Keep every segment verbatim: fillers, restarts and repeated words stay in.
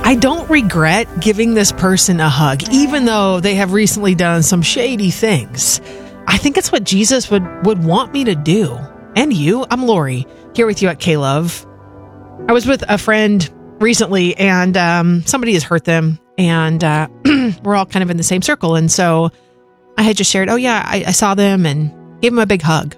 I don't regret giving this person a hug, even though they have recently done some shady things. I think it's what Jesus would, would want me to do. And you, I'm Lori, here with you at K-Love. I was with a friend recently, and um, somebody has hurt them, and uh, we're all kind of in the same circle. And so I had just shared, oh yeah, I, I saw them and gave them a big hug.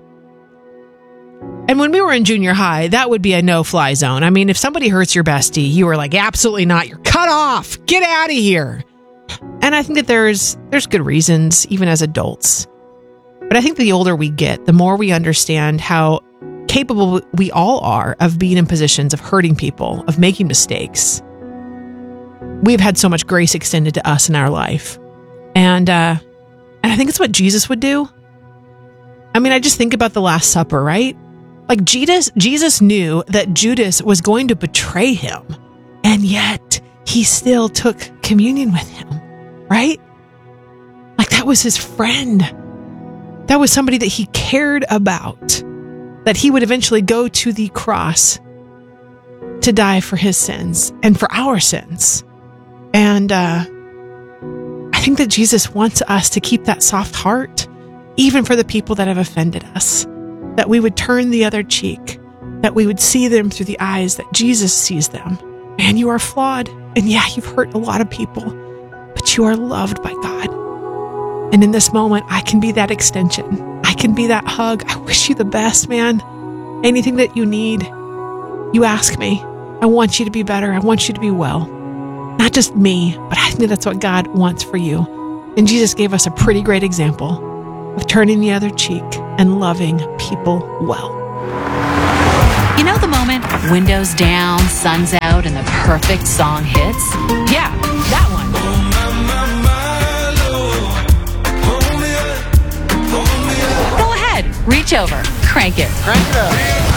And when we were in junior high, that would be a no-fly zone. I mean, if somebody hurts your bestie, you were like, absolutely not. You're cut off. Get out of here. And I think that there's there's good reasons, even as adults. But I think the older we get, the more we understand how capable we all are of being in positions of hurting people, of making mistakes. We've had so much grace extended to us in our life. And, uh, and I think it's what Jesus would do. I mean, I just think about the Last Supper, right? Like Jesus, Jesus knew that Judas was going to betray him, and yet he still took communion with him, right? Like that was his friend. That was somebody that he cared about, that he would eventually go to the cross to die for his sins and for our sins. And uh, I think that Jesus wants us to keep that soft heart, even for the people that have offended us, that we would turn the other cheek, that we would see them through the eyes that Jesus sees them. Man, you are flawed. And yeah, you've hurt a lot of people, but you are loved by God. And in this moment, I can be that extension. I can be that hug. I wish you the best, man. Anything that you need, you ask me. I want you to be better. I want you to be well. Not just me, but I think that's what God wants for you. And Jesus gave us a pretty great example of turning the other cheek and loving people well. You know the moment, windows down, sun's out, and the perfect song hits? Yeah, that one. Go ahead, reach over, crank it. Crank it up.